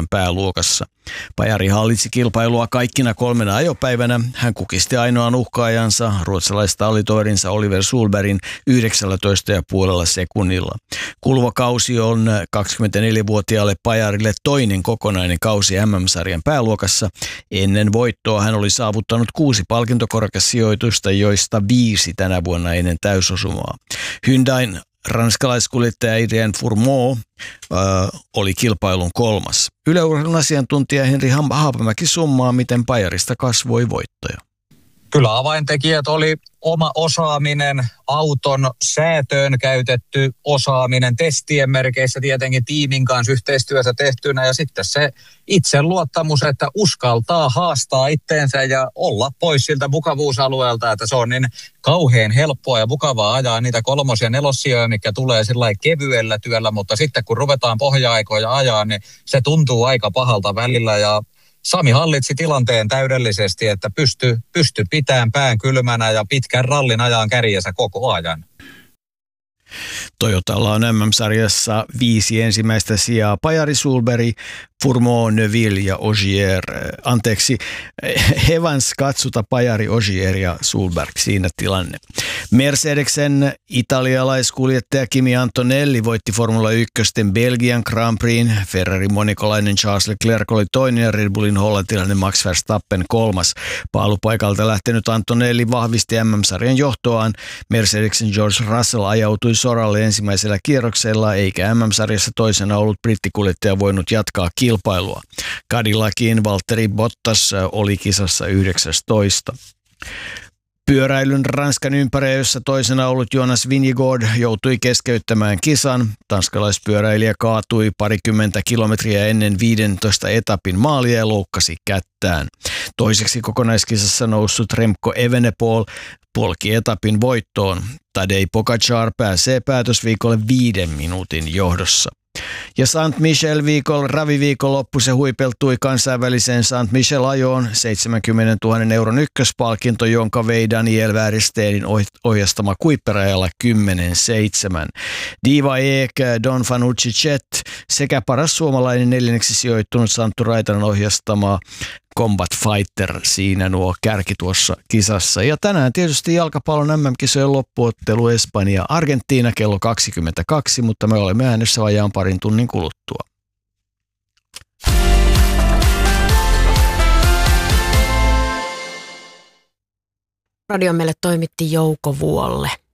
pääluokassa. Pajari hallitsi kilpailua kaikkina 3 ajopäivänä. Hän kukisti ainoan uhkaajansa, ruotsalaista tallitoverinsa Oliver Solbergin 19,5 sekunnilla. Kuluva kausi on 24-vuotiaalle pajarille toinen kokonainen kausi MM-sarjan pääluokassa. Ennen voittoa hän oli saavuttanut 6 palkintokorkeasijoitusta, joista 5 tänä vuonna ennen täysosumaa. Hyundain ranskalaiskuljettaja Adrien Fourmaux oli kilpailun 3. Yleurheilun asiantuntija Henri Haapamäki summaa, miten pajarista kasvoi voittoja. Kyllä avaintekijät oli oma osaaminen, auton säätöön käytetty osaaminen, testien merkeissä tietenkin tiimin kanssa yhteistyössä tehtynä ja sitten se itseluottamus, että uskaltaa haastaa itteensä ja olla pois siltä mukavuusalueelta, että se on niin kauhean helppoa ja mukavaa ajaa niitä 3. ja 4. sijoja, mikä tulee sillä kevyellä työllä, mutta sitten kun ruvetaan pohja-aikoja ajaa, niin se tuntuu aika pahalta välillä ja Sami hallitsi tilanteen täydellisesti, että pysty pitämään pään kylmänä ja pitkän rallin ajan kärjessä koko ajan. Toyotalla on MM-sarjassa 5 ensimmäistä sijaa. Pajari, Solberg, Fourmaux, Neuville ja Ogier. Evans, Katsuta, Pajari, Ogier ja Solberg. Siinä tilanne. Mercedesen italialaiskuljettaja Kimi Antonelli voitti Formula 1 Belgian Grand Prixin. Ferrarin monikolainen Charles Leclerc oli toinen ja Red Bullin hollantilainen Max Verstappen 3. Paalupaikalta lähtenyt Antonelli vahvisti MM-sarjan johtoaan. Mercedesen George Russell ajautui soralle ensimmäisellä kierroksella, eikä MM-sarjassa toisena ollut brittikuljettaja voinut jatkaa kilpailua. Cadillacin Valtteri Bottas oli kisassa 19. Pyöräilyn Ranskan ympäröissä toisena ollut Jonas Vingegaard joutui keskeyttämään kisan. Tanskalaispyöräilijä kaatui parikymmentä kilometriä ennen 15 etapin maalia ja loukkasi kättään. Toiseksi kokonaiskisassa noussut Remco Evenepoel polki etapin voittoon. Tadej Pogačar pääsee päätösviikolle 5 minuutin johdossa. Ja Saint-Michel raviviikonloppu se huipeltui kansainväliseen Saint-Michel-ajoon 70 000 euron ykköspalkinto, jonka vei Daniel Wäristenin ohjastama Kuipperajalla 10-7. Diva Ek, Don Fanucci Chet sekä paras suomalainen 4. sijoittunut Santtu Raitanen ohjastama Combat Fighter siinä nuo kärki tuossa kisassa. Ja tänään tietysti jalkapallon MM-kisojen loppuottelu Espanja-Argentiina kello 22, mutta me olemme äänessä vajaan parin tunnin kuluttua. Radio meille toimitti Jouko Vuolle.